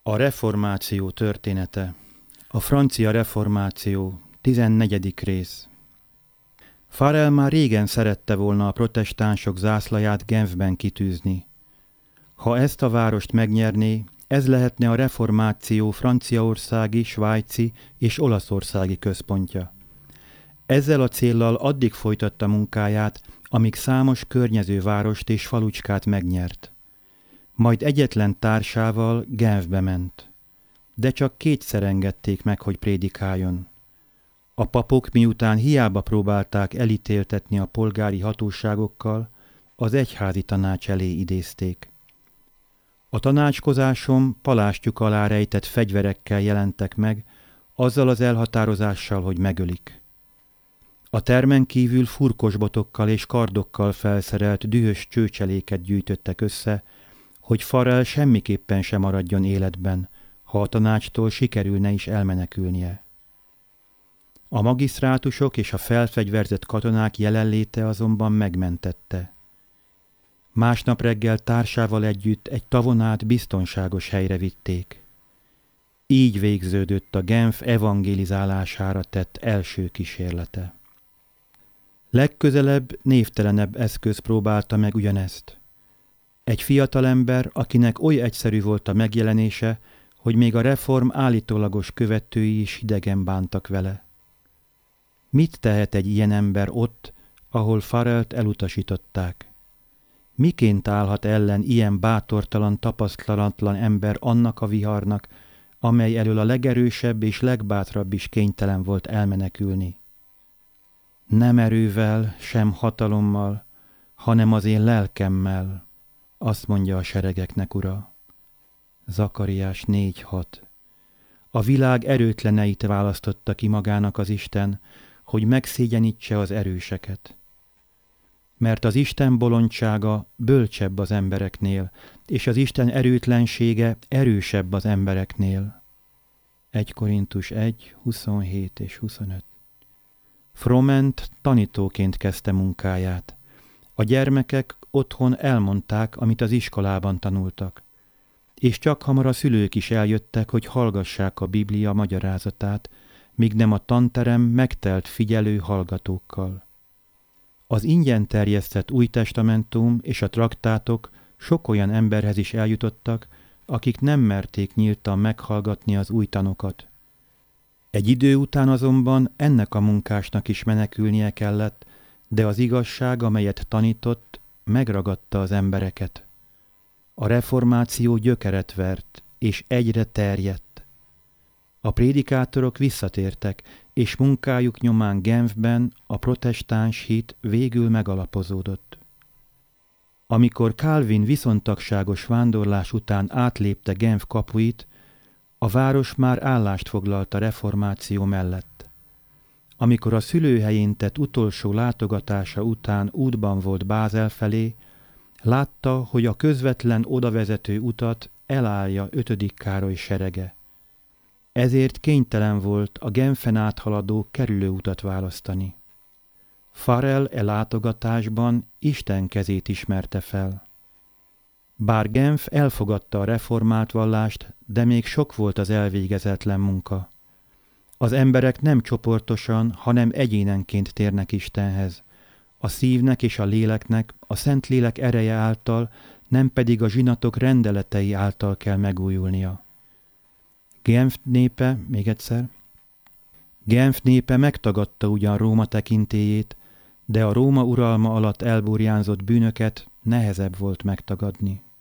A reformáció története. A francia reformáció. 14. rész. Farel már régen szerette volna a protestánsok zászlaját Genfben kitűzni. Ha ezt a várost megnyerné, ez lehetne a reformáció franciaországi, svájci és olaszországi központja. Ezzel a céllal addig folytatta munkáját, amíg számos környező várost és falucskát megnyert. Majd egyetlen társával Genfbe ment. De csak kétszer engedték meg, hogy prédikáljon. A papok miután hiába próbálták elítéltetni a polgári hatóságokkal, az egyházi tanács elé idézték. A tanácskozáson palástjuk alá rejtett fegyverekkel jelentek meg, azzal az elhatározással, hogy megölik. A termen kívül furkosbotokkal és kardokkal felszerelt dühös csőcseléket gyűjtöttek össze, hogy Farel semmiképpen sem maradjon életben, ha a tanácstól sikerülne is elmenekülnie. A magisztrátusok és a felfegyverzett katonák jelenléte azonban megmentette. Másnap reggel társával együtt egy tavon biztonságos helyre vitték. Így végződött a Genf evangelizálására tett első kísérlete. Legközelebb névtelenebb eszköz próbálta meg ugyanezt. Egy fiatalember, akinek oly egyszerű volt a megjelenése, hogy még a reform állítólagos követői is hidegen bántak vele. Mit tehet egy ilyen ember ott, ahol Farelt elutasították? Miként állhat ellen ilyen bátortalan, tapasztalatlan ember annak a viharnak, amely elől a legerősebb és legbátrabb is kénytelen volt elmenekülni? Nem erővel, sem hatalommal, hanem az én lelkemmel, azt mondja a seregeknek ura. Zakariás 4.6. A világ erőtleneit választotta ki magának az Isten, hogy megszégyenítse az erőseket. Mert az Isten bolondsága bölcsebb az embereknél, és az Isten erőtlensége erősebb az embereknél. 1 Korintus 1, 27 és 25. Froment tanítóként kezdte munkáját. A gyermekek otthon elmondták, amit az iskolában tanultak. És csak hamar a szülők is eljöttek, hogy hallgassák a Biblia magyarázatát, míg nem a tanterem megtelt figyelő hallgatókkal. Az ingyen terjesztett Új Testamentum és a traktátok sok olyan emberhez is eljutottak, akik nem merték nyíltan meghallgatni az új tanokat. Egy idő után azonban ennek a munkásnak is menekülnie kellett, de az igazság, amelyet tanított, megragadta az embereket. A reformáció gyökeret vert, és egyre terjedt. A prédikátorok visszatértek, és munkájuk nyomán Genfben a protestáns hit végül megalapozódott. Amikor Calvin viszontagságos vándorlás után átlépte Genf kapuit, a város már állást foglalt a reformáció mellett. Amikor a szülőhelyén tett utolsó látogatása után útban volt Bázel felé, látta, hogy a közvetlen odavezető utat elállja 5. Károly serege. Ezért kénytelen volt a Genfen áthaladó kerülőutat választani. Farel látogatásban Isten kezét ismerte fel. Bár Genf elfogadta a reformált vallást, de még sok volt az elvégezetlen munka. Az emberek nem csoportosan, hanem egyénenként térnek Istenhez. A szívnek és a léleknek a Szentlélek ereje által, nem pedig a zsinatok rendeletei által kell megújulnia. Genf népe megtagadta ugyan Róma tekintélyét, de a Róma uralma alatt elburjánzott bűnöket nehezebb volt megtagadni.